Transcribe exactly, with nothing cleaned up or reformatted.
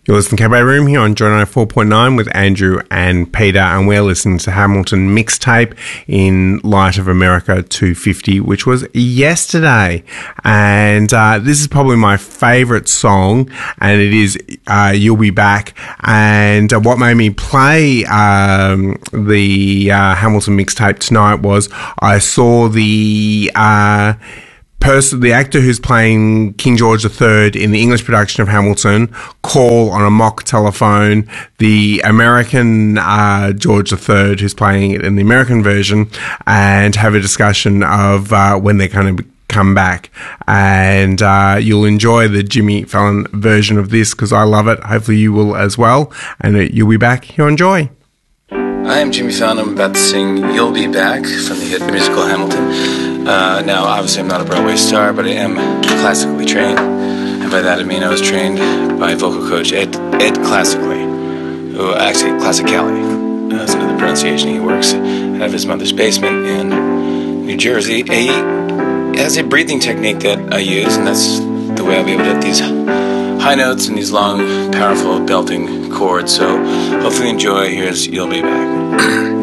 You're listening to Cabaret Room here on Joy ninety four point nine with Andrew and Peter, and we're listening to Hamilton mixtape in light of America two fifty, which was yesterday. And uh, this is probably my favourite song, and it is uh, You'll Be Back. And uh, what made me play um, the uh, Hamilton mixtape tonight was I saw the... Uh, Person, the actor who's playing King George the Third in the English production of Hamilton call on a mock telephone the American uh, George the Third who's playing it in the American version and have a discussion of uh, when they're going to come back. And uh, you'll enjoy the Jimmy Fallon version of this because I love it. Hopefully you will as well. And uh, you'll be back here on Joy. I am Jimmy Fallon. I'm about to sing You'll Be Back from the hit musical Hamilton. Uh, now, obviously, I'm not a Broadway star, but I am classically trained. And by that, I mean I was trained by vocal coach Ed, Ed Classically, who actually, Classicality. That's another pronunciation. He works out of his mother's basement in New Jersey. He has a breathing technique that I use, and that's the way I'll be able to hit these high notes and these long, powerful belting chords. So hopefully enjoy. Here's You'll Be Back.